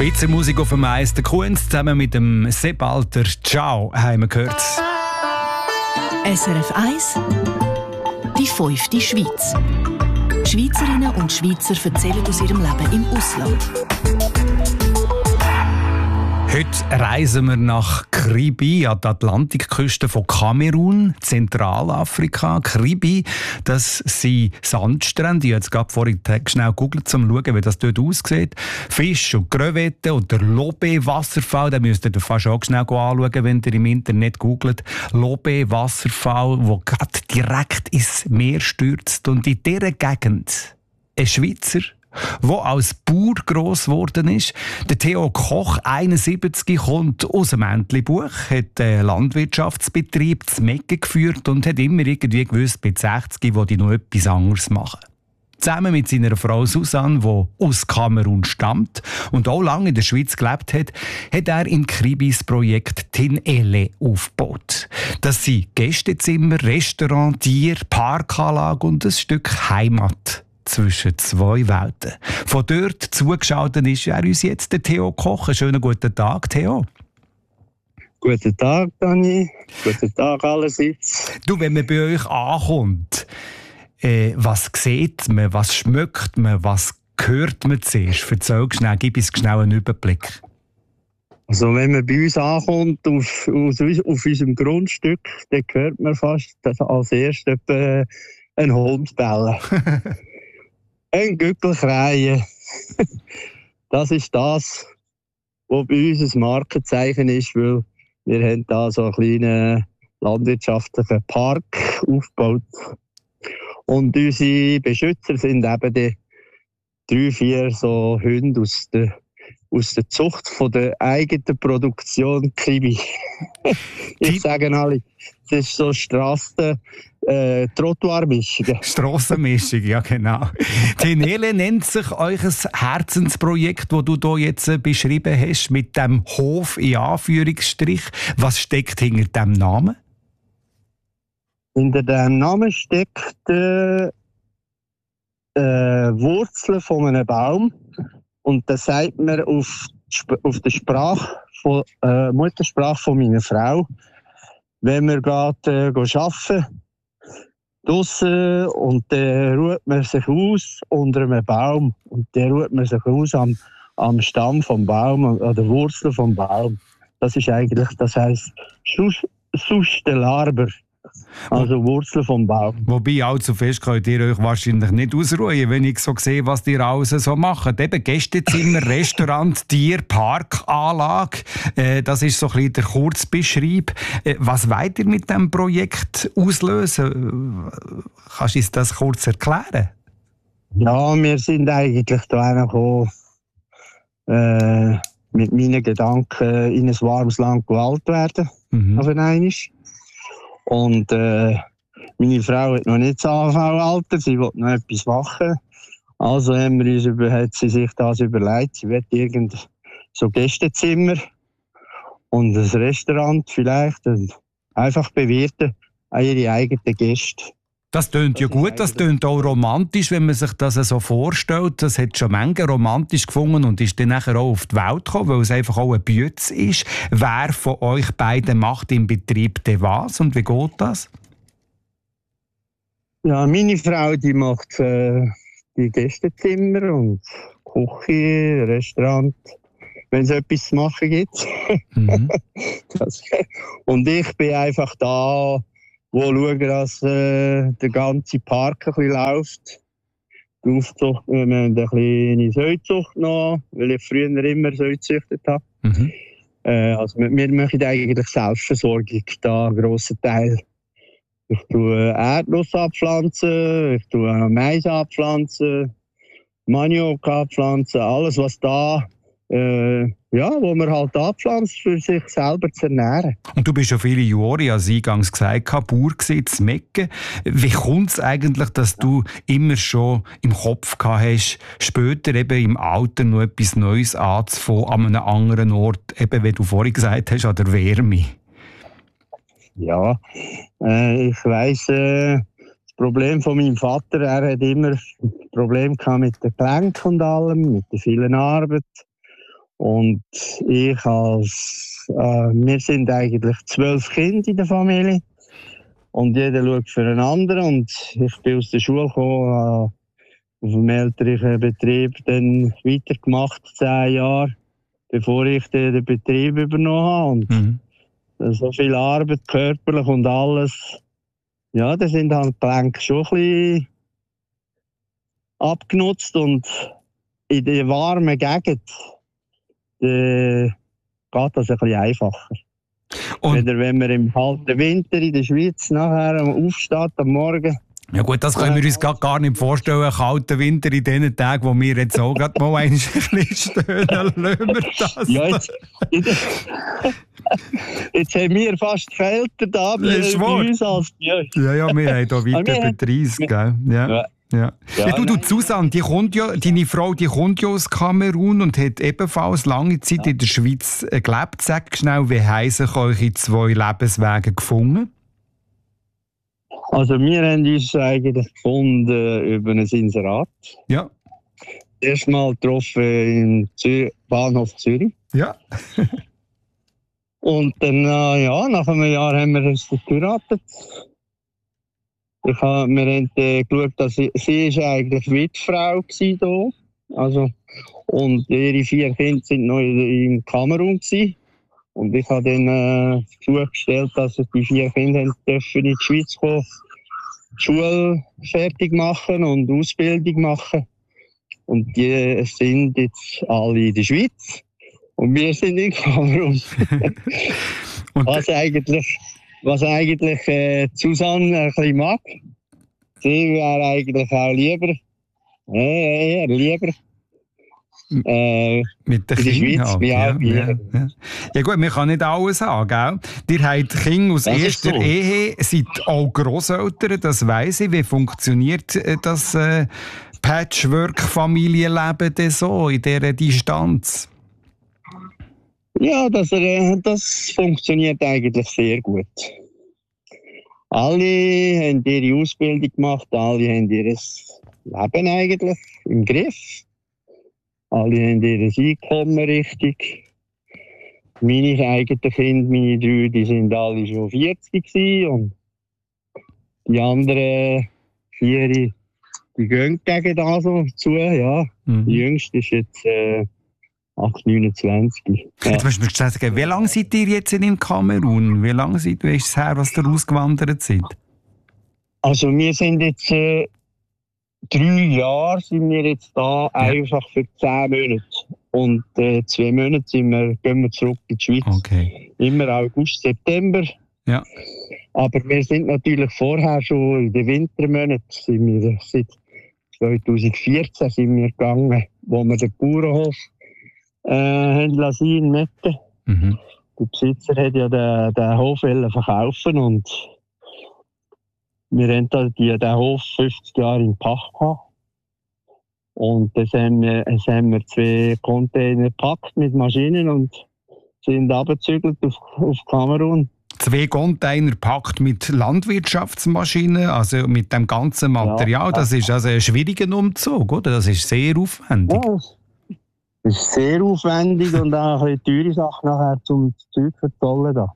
Schweizer Musik auf dem Eis. Der Kunst zusammen mit dem Sepp Alter. Ciao, haben wir gehört. SRF 1 Die 5. Schweiz. Schweizerinnen und Schweizer erzählen aus ihrem Leben im Ausland. Heute reisen wir nach Kribi an die Atlantikküste von Kamerun, Zentralafrika. Kribi, das sind Sandstrände. Ich habe jetzt gerade vorhin schnell gegoogelt, um zu schauen, wie das dort aussieht. Fisch und Crevetten und der Lobe-Wasserfall, den müsst ihr fast auch schnell anschauen, wenn ihr im Internet googelt. Lobe-Wasserfall, der gerade direkt ins Meer stürzt. Und in dieser Gegend ein Schweizer, der als Bauer gross geworden ist. Der Theo Koch, 71, kommt aus dem Entlebuch, hat einen Landwirtschaftsbetrieb zu Mecke geführt und hat immer irgendwie gewusst, mit 60 will ich noch etwas anderes machen. Zusammen mit seiner Frau Susanne, die aus Kamerun stammt und auch lange in der Schweiz gelebt hat, hat er in Kribis Projekt Tinele aufgebaut. Das sind Gästezimmer, Restaurant, Tier, Parkanlage und ein Stück Heimat zwischen zwei Welten. Von dort zugeschaltet ist er uns jetzt, der Theo Koch. Einen schönen guten Tag, Theo. Guten Tag, Dani. Guten Tag allerseits. Du, wenn man bei euch ankommt, was sieht man, was schmeckt man, was hört man zuerst? Erzähl schnell, gib uns schnell einen Überblick. Also wenn man bei uns ankommt, auf unserem Grundstück, dann hört man fast als erstes einen Hund bellen. Ein Gückel kreien. Das ist das, was bei uns ein Markenzeichen ist, weil wir haben da so einen kleinen landwirtschaftlichen Park aufgebaut. Und unsere Beschützer sind eben die 3-4 so Hunde aus der Zucht von der eigenen Produktion Kribi. Ich sage alle, das ist so Trottoirmischung. Strassenmischung, ja genau. Tinele nennt sich euer Herzensprojekt, das du hier jetzt beschrieben hast, mit dem Hof in Anführungsstrich. Was steckt hinter diesem Namen? Hinter diesem Namen steckt Wurzeln von einem Baum. Und das sagt man auf der Muttersprache von meiner Frau. Wenn wir gerade arbeiten, draussen, und dann ruht man sich aus unter einem Baum. Und dann ruht man sich aus am Stamm vom Baum, an der Wurzel vom Baum. Das ist eigentlich, das heisst Sustellarber. Also Wurzeln vom Baum. Wobei, allzu fest könnt ihr euch wahrscheinlich nicht ausruhen, wenn ich so sehe, was ihr alles so macht. Eben Gästezimmer, Restaurant, Tier, Parkanlage. Das ist so ein bisschen der Kurzbeschreib. Was wollt ihr mit diesem Projekt auslösen? Kannst du uns das kurz erklären? Ja, wir sind eigentlich da gekommen, mit meinen Gedanken in ein warmes Land gewählt werden. Auf einmal. Und meine Frau hat noch nicht das AV-Alter, sie will noch etwas machen. Also hat sie sich das überlegt, sie will irgend so Gästezimmer und ein Restaurant vielleicht und einfach bewirten an ihre eigenen Gäste. Das tönt ja gut, das tönt auch romantisch, wenn man sich das so vorstellt. Das hat schon manche romantisch gefunden und ist dann nachher auch auf die Welt gekommen, weil es einfach auch ein Bütz ist. Wer von euch beiden macht im Betrieb denn was und wie geht das? Ja, meine Frau, die macht die Gästezimmer und Küche, Restaurant, wenn es etwas zu machen gibt. Und ich bin einfach da, wo schauen, dass der ganze Park ein bisschen läuft. Die Aufzucht, wir haben eine kleine Säuzucht noch, weil ich früher immer Säu gezüchtet habe. Also wir machen eigentlich Selbstversorgung, da einen grossen Teil. Ich tue Erdnuss abpflanzen, ich tue Mais abpflanzen, Maniok abpflanzen, alles was da wo man halt anpflanzt, für sich selber zu ernähren. Und du bist ja viele Jahre, als eingangs gesagt habe, Bauer gewesen, zu Mecke. Wie kommt es eigentlich, dass du immer schon im Kopf gehabt hast, später eben im Alter noch etwas Neues anzufangen an einem anderen Ort, eben wie du vorhin gesagt hast, an der Wärme? Ja, ich weiss, das Problem von meinem Vater, er hat immer Probleme gehabt mit den Gelenken und allem, mit der vielen Arbeit. Und wir sind eigentlich 12 Kinder in der Familie. Und jeder schaut für einen anderen. Und ich bin aus der Schule gekommen, auf dem elterlichen Betrieb dann weitergemacht, 10 Jahre, bevor ich den Betrieb übernommen habe. Und so viel Arbeit, körperlich und alles. Ja, da sind halt die Gelenke schon ein bisschen abgenutzt. Und in der warmen Gegend geht das ein bisschen einfacher. Und Wenn man im kalten Winter in der Schweiz nachher aufsteht am Morgen. ja gut, das können wir uns gar nicht vorstellen, einen kalten Winter in den Tagen, wo wir jetzt auch gerade mal ein bisschen stehen, dann lassen wir das. Ja, jetzt haben wir fast kälter da bei uns als bei euch. Ja, wir haben hier weiter bei 30, gell? Ja. Du, Susanne, deine Frau, die kommt ja aus Kamerun und hat ebenfalls lange Zeit in der Schweiz gelebt. Sag schnell, wie haben sich eure 2 Lebenswege gefunden? Also wir haben uns eigentlich gefunden über ein Inserat. Ja. Erstmal getroffen im Bahnhof Zürich. Ja. Und dann, nach einem Jahr haben wir uns geheiratet. Wir haben geschaut, dass sie ist eigentlich Witfrau war. Also, und ihre 4 Kinder waren noch in Kamerun gewesen. Und ich habe dann zugestellt, dass die 4 Kinder dürfen in die Schweiz kommen, die Schule fertig machen und Ausbildung machen. Und die sind jetzt alle in der Schweiz. Und wir sind in Kamerun. Was eigentlich Susanne ein bisschen mag. Sie wäre eigentlich auch lieber. Mit den Kindern. Ja gut, man kann nicht alles haben, gell? Ihr habt Kinder aus erster Ehe, seid auch Grosseltern, das weiss ich. Wie funktioniert das Patchwork-Familienleben denn so in dieser Distanz? Ja, das funktioniert eigentlich sehr gut. Alle haben ihre Ausbildung gemacht, alle haben ihr Leben eigentlich im Griff. Alle haben ihr Einkommen richtig. Meine eigenen Kinder, meine 3, die sind alle schon 40 gewesen, und die anderen 4, die gehen gegen das so zu, ja. Die jüngste ist jetzt 29. Ja. Jetzt musst du mir sagen, wie lange seid ihr jetzt in Kamerun? Wie lange ist es her, was ihr ausgewandert seid? Also wir sind jetzt 3 Jahre sind wir jetzt da, einfach für 10 Monate. Und 2 Monate gehen wir zurück in die Schweiz. Okay. Immer August, September. Ja. Aber wir sind natürlich vorher schon in den Wintermonaten, seit 2014 sind wir gegangen, wo wir den Bauernhof haben lassen in Metten. Der Besitzer hat ja den Hof verkaufen und wir haben den Hof 50 Jahre in Pacht gehabt. Und das haben wir 2 Container gepackt mit Maschinen und sind abgezügelt auf Kamerun. 2 Container gepackt mit Landwirtschaftsmaschinen, also mit dem ganzen Material. Ja, das ist also ein schwieriger Umzug, oder? Das ist sehr aufwendig. Ja, das ist sehr aufwendig und auch eine teure Sache nachher zum Zeug verzollen. Da.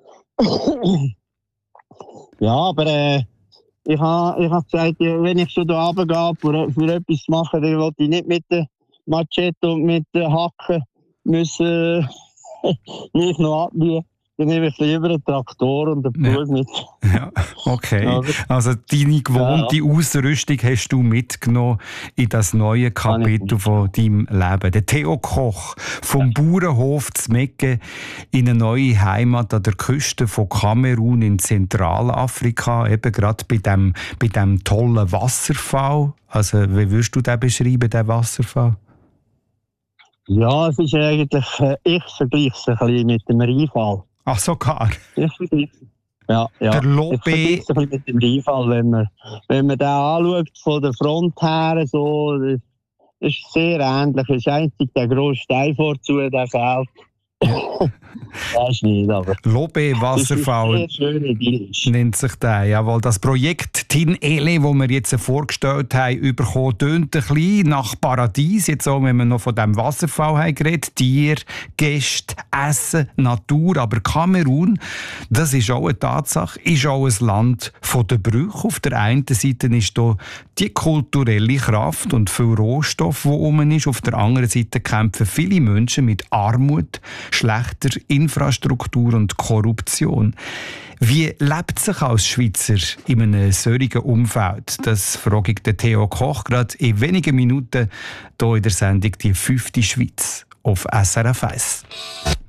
Ja, aber ich habe gesagt, wenn ich schon da runtergehe, für etwas zu machen, dann will ich nicht mit der Machete und mit der Hacke müssen mich noch abbiegen. Dann nehme ich lieber einen Traktor und einen Pflug mit. Ja, okay. Also deine gewohnte Ausrüstung hast du mitgenommen in das neue Kapitel von deinem Leben. Der Theo Koch vom Bauernhof zu Mecke in eine neue Heimat an der Küste von Kamerun in Zentralafrika, eben gerade bei dem tollen Wasserfall. Also wie würdest du den beschreiben, den Wasserfall? Ja, es ist eigentlich, ich vergleiche es ein bisschen mit dem Rheinfall. Ach, sogar? Ja. Der Lobé. Ich vergleiche es ein bisschen mit dem Rheinfall, wenn man den anschaut, von der Front her, so, das ist sehr ähnlich. Es ist einzig der grosse Stein vorzu, der fehlt. Das ist nicht, aber Lobe-Wasserfall nennt sich der. Jawohl, das Projekt Tin Ele, das wir jetzt vorgestellt haben, bekommen, tönt ein bisschen nach Paradies. Jetzt auch, wenn wir noch von diesem Wasserfall haben geredet. Tier, Gäste, Essen, Natur. Aber Kamerun, das ist auch eine Tatsache, ist auch ein Land von der Brüche. Auf der einen Seite ist da die kulturelle Kraft und viel Rohstoff, der rum ist. Auf der anderen Seite kämpfen viele Menschen mit Armut, schlechter Infrastruktur und Korruption. Wie lebt sich als Schweizer in einem solchen Umfeld? Das frage ich den Theo Koch gerade in wenigen Minuten hier in der Sendung «Die 5. Schweiz» auf SRF 1.